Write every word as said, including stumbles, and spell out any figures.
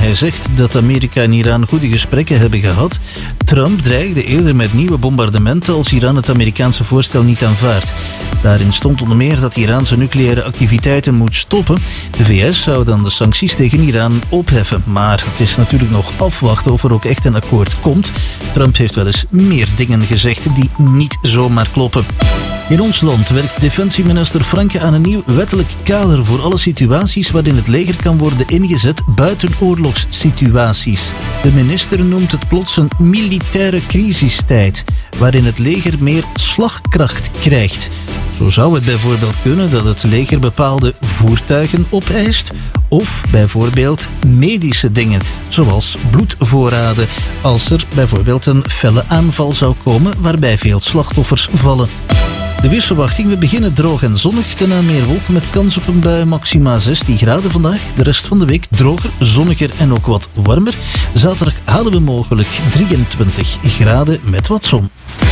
Hij zegt dat Amerika en Iran goede gesprekken hebben gehad. Trump dreigde eerder met nieuwe bombardementen als Iran het Amerikaanse voorstel niet aanvaardt. Daarin stond onder meer dat Iran zijn nucleaire activiteiten moet stoppen. De V S zou dan de sancties tegen Iran opheffen. Maar het is natuurlijk nog afwachten of er ook echt een akkoord komt. Trump heeft wel eens meer dingen gezegd die niet zomaar kloppen. In ons land werkt defensieminister Franke aan een nieuw wettelijk kader voor alle situaties waarin het leger kan worden ingezet buiten oorlogssituaties. De minister noemt het plots een militaire crisistijd, waarin het leger meer slagkracht krijgt. Zo zou het bijvoorbeeld kunnen dat het leger bepaalde voertuigen opeist of bijvoorbeeld medische dingen, zoals bloedvoorraden, als er bijvoorbeeld een felle aanval zou komen waarbij veel slachtoffers vallen. De weersverwachting, we beginnen droog en zonnig, daarna meer wolken met kans op een bui, maxima zestien graden vandaag. De rest van de week droger, zonniger en ook wat warmer. Zaterdag halen we mogelijk drieëntwintig graden met wat zon.